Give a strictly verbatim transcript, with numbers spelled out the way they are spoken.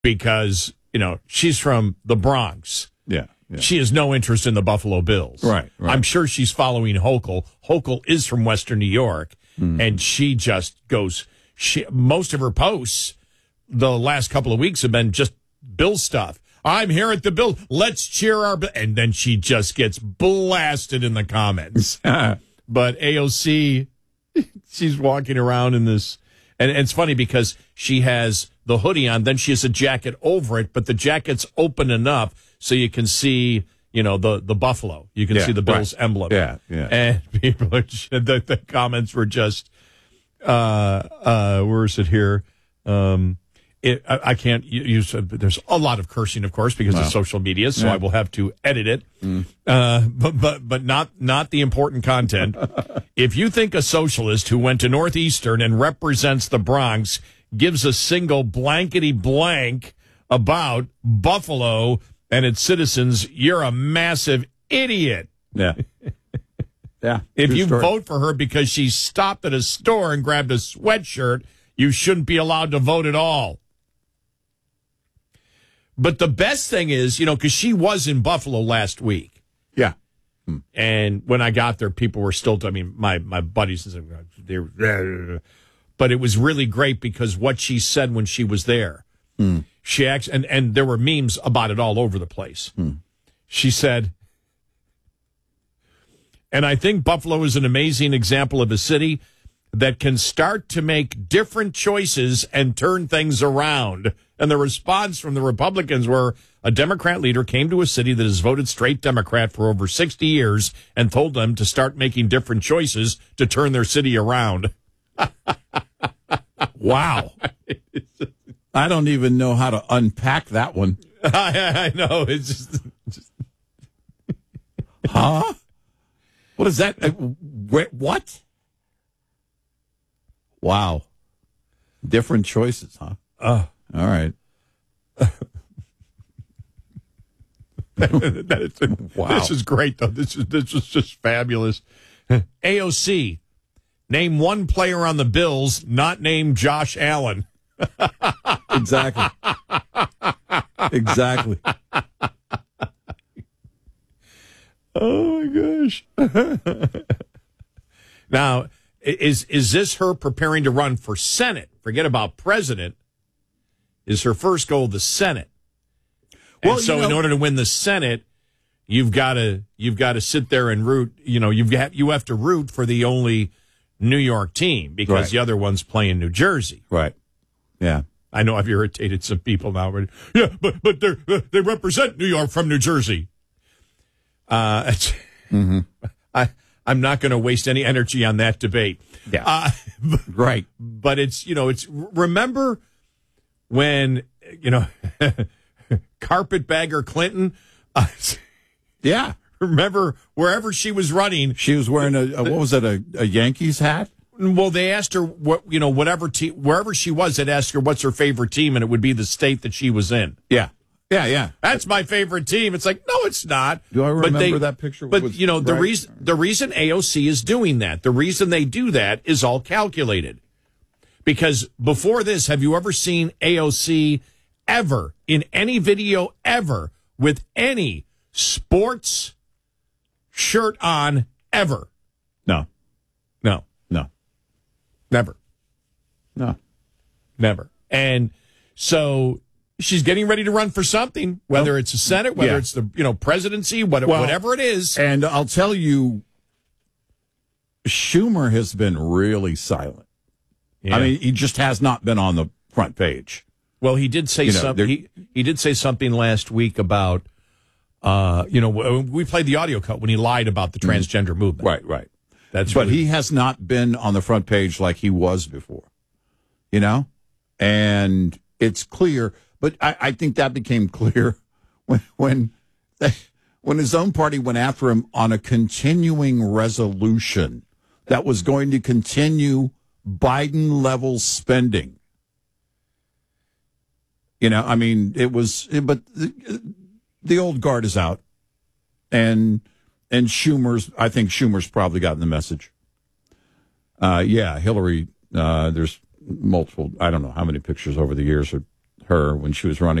because, you know, she's from the Bronx. Yeah, yeah. She has no interest in the Buffalo Bills. Right, right. I'm sure she's following Hochul. Hochul is from Western New York, mm. and she just goes, she, most of her posts the last couple of weeks have been just Bill stuff. I'm here at the Bill. Let's cheer our Bill. And then she just gets blasted in the comments. But A O C, she's walking around in this. And, and it's funny because she has the hoodie on, then she has a jacket over it, but the jacket's open enough so you can see, you know, the, the buffalo. You can yeah, see the Bills right. emblem. Yeah, yeah. And people are, the, the comments were just, uh, uh, where is it here? Um, It, I, I can't use. Uh, there's a lot of cursing, of course, because wow. of social media. So yeah. I will have to edit it, mm. uh, but but but not not the important content. If you think a socialist who went to Northeastern and represents the Bronx gives a single blankety blank about Buffalo and its citizens, you're a massive idiot. Yeah, yeah. If you story. vote for her because she stopped at a store and grabbed a sweatshirt, you shouldn't be allowed to vote at all. But the best thing is, you know, because she was in Buffalo last week. Yeah. Hmm. And when I got there, people were still, I mean, my, my buddies, they were, but it was really great because what she said when she was there, hmm. she actually, and, and there were memes about it all over the place. Hmm. She said, and I think Buffalo is an amazing example of a city that can start to make different choices and turn things around. And the response from the Republicans were a Democrat leader came to a city that has voted straight Democrat for over sixty years and told them to start making different choices to turn their city around. Wow. I don't even know how to unpack that one. I, I know. It's just, just... Huh? What is that? Uh, what? Wow. Different choices, huh? Uh, All right. that is, wow. This is great, though. This is this is just fabulous. A O C, name one player on the Bills not named Josh Allen. Exactly. Exactly. Oh, my gosh. Now, is is this her preparing to run for Senate? Forget about president. Is her first goal the Senate? And well, so you know, in order to win the Senate, you've got to you've got to sit there and root. You know, you've got you have to root for the only New York team because right. the other ones play in New Jersey. Right. Yeah. I know I've irritated some people now. But yeah, but but they uh, they represent New York from New Jersey. Uh, mm-hmm. I I'm not going to waste any energy on that debate. Yeah. Uh, right. But it's you know it's remember when you know. Carpetbagger Clinton. Uh, yeah. Remember, wherever she was running. She was wearing a, a what was it, a, a Yankees hat? Well, they asked her, what you know, whatever team, wherever she was, they'd ask her what's her favorite team, and it would be the state that she was in. Yeah. Yeah, yeah. That's my favorite team. It's like, no, it's not. Do I remember but they, that picture? But, was you know, the right? reason the reason A O C is doing that, the reason they do that is all calculated. Because before this, have you ever seen A O C ever, in any video ever, with any sports shirt on ever? No. No. No. Never. No. Never. And so she's getting ready to run for something, whether well, it's the Senate, whether yeah. it's the you know presidency, what, well, whatever it is. And I'll tell you, Schumer has been really silent. Yeah. I mean, he just has not been on the front page. Well, he did say you know, something. He, he did say something last week about, uh, you know, we played the audio cut when he lied about the transgender mm-hmm. movement. Right, right. That's but really, he has not been on the front page like he was before, you know, and it's clear. But I, I think that became clear when when they, when his own party went after him on a continuing resolution that was going to continue Biden level spending. You know, I mean, it was, but the, the old guard is out, and and Schumer's, I think Schumer's probably gotten the message. Uh, yeah, Hillary, uh, there's multiple, I don't know how many pictures over the years are her when she was running